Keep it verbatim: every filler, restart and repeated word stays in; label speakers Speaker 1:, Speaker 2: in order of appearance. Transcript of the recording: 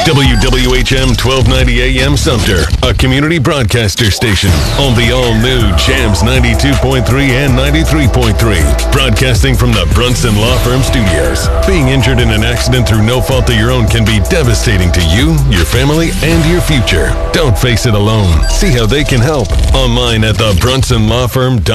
Speaker 1: W W H M twelve ninety A M Sumter, a community broadcaster station on the all-new Jams ninety-two point three and ninety-three point three. Broadcasting from the Brunson Law Firm Studios. Being injured in an accident through no fault of your own can be devastating to you, your family, and your future. Don't face it alone. See how they can help online at the brunson law firm dot com.